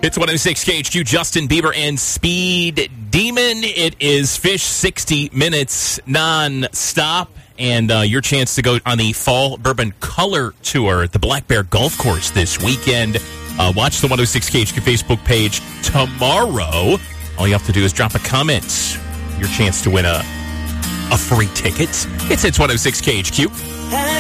It's 106 KHQ, Justin Bieber and Speed Demon. It is Fish 60 minutes non-stop. And your chance to go on the Fall Bourbon Color Tour at the Black Bear Golf Course this weekend. Watch the 106 KHQ Facebook page tomorrow. All you have to do is drop a comment. Your chance to win a free ticket. It's 106 KHQ.